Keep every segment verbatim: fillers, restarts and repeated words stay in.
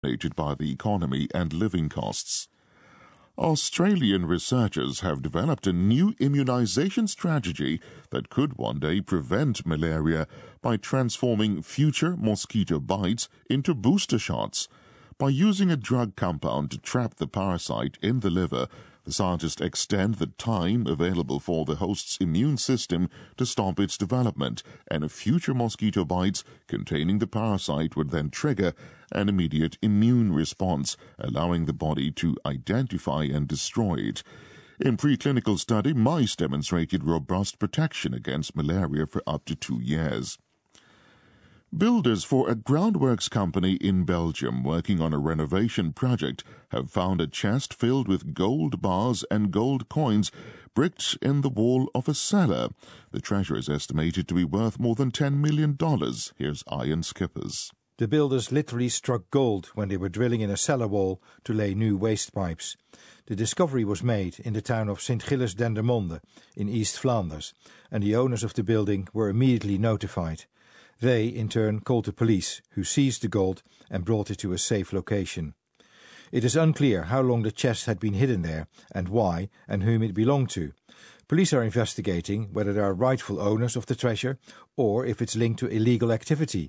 dominated by the economy and living costs. Australian researchers have developed a new immunization strategy that could one day prevent malaria by transforming future mosquito bites into booster shots. By using a drug compound to trap the parasite in the liver, the scientists extend the time available for the host's immune system to stop its development, and future mosquito bites containing the parasite would then trigger an immediate immune response, allowing the body to identify and destroy it. In preclinical study, mice demonstrated robust protection against malaria for up to two years. Builders for a groundworks company in Belgium working on a renovation project have found a chest filled with gold bars and gold coins bricked in the wall of a cellar. The treasure is estimated to be worth more than ten million dollars. Here's Ian Skippers. The builders literally struck gold when they were drilling in a cellar wall to lay new waste pipes. The discovery was made in the town of Saint Gilles Dendermonde in East Flanders, and the owners of the building were immediately notified. They, in turn, called the police, who seized the gold and brought it to a safe location. It is unclear how long the chest had been hidden there, and why, and whom it belonged to. Police are investigating whether there are rightful owners of the treasure, or if it's linked to illegal activity.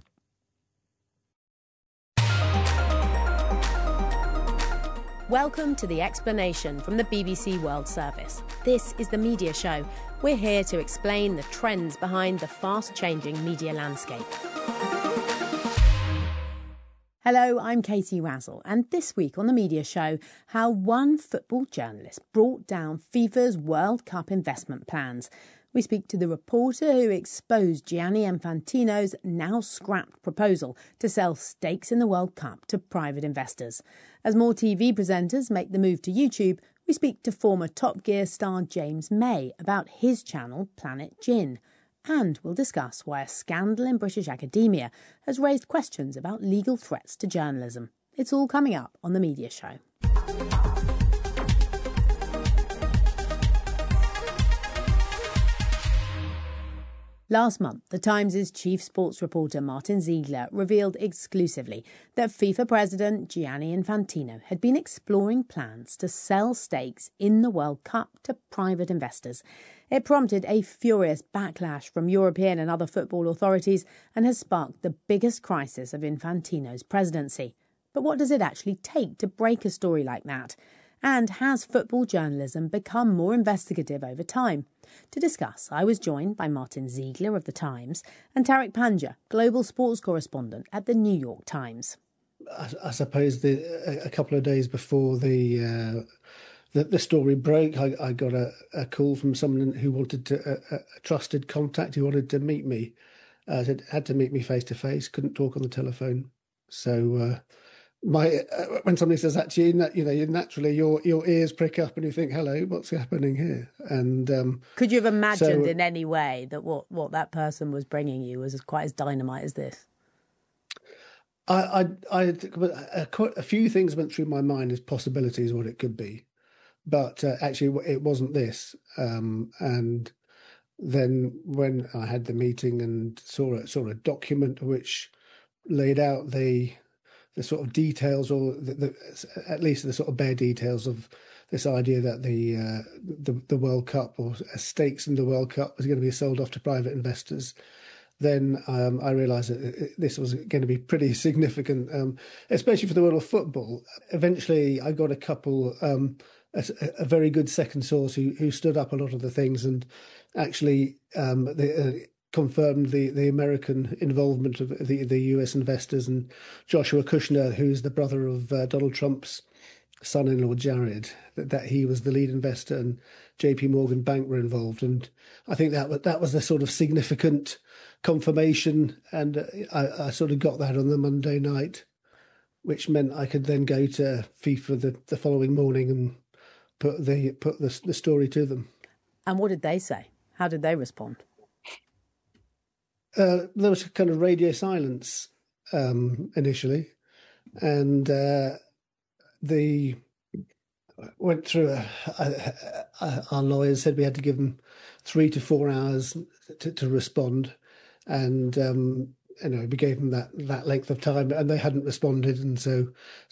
Welcome to The Explanation from the B B C World Service. This is the media show. We're here to explain the trends behind the fast-changing media landscape. Hello, I'm Katie Razzle, and this week on the media show, how one football journalist brought down FIFA's World Cup investment plans. We speak to the reporter who exposed Gianni Infantino's now-scrapped proposal to sell stakes in the World Cup to private investors. As more T V presenters make the move to YouTube, we speak to former Top Gear star James May about his channel Planet Gin. And we'll discuss why a scandal in British academia has raised questions about legal threats to journalism. It's all coming up on the media show. Last month, The Times' chief sports reporter Martin Ziegler revealed exclusively that FIFA president Gianni Infantino had been exploring plans to sell stakes in the World Cup to private investors. It prompted a furious backlash from European and other football authorities and has sparked the biggest crisis of Infantino's presidency. But what does it actually take to break a story like that? And has football journalism become more investigative over time? To discuss, I was joined by Martin Ziegler of The Times and Tariq Panja, global sports correspondent at The New York Times. I, I suppose the, a, a couple of days before the uh, the, the story broke, I, I got a, a call from someone who wanted to, a, a trusted contact who wanted to meet me. Uh, said, had to meet me face to face, couldn't talk on the telephone. So... Uh, My uh, when somebody says that to you, you know, you naturally your your ears prick up and you think, "Hello, what's happening here?" And um, could you have imagined so, in any way that what, what that person was bringing you was quite as dynamite as this? I I, I a, quite a few things went through my mind as possibilities what it could be, but uh, actually it wasn't this. Um, and then when I had the meeting and saw a, saw a document which laid out the the sort of details, or the, the, at least the sort of bare details of this idea that the, uh, the the World Cup or stakes in the World Cup was going to be sold off to private investors, then um, I realised that this was going to be pretty significant, um, especially for the world of football. Eventually, I got a couple, um, a, a very good second source who who stood up a lot of the things and actually um, the. Uh, confirmed the, the American involvement of the, the U S investors, and Joshua Kushner, who's the brother of uh, Donald Trump's son-in-law Jared, that, that he was the lead investor, and J P Morgan Bank were involved. And I think that that was a sort of significant confirmation, and uh, I, I sort of got that on the Monday night, which meant I could then go to FIFA the, the following morning and put the put the, the story to them. And what did they say? How did they respond? Uh, there was a kind of radio silence um, initially, and uh, the went through. A, a, a, our lawyers said we had to give them three to four hours to, to respond, and um, you know, we gave them that that length of time, and they hadn't responded, and so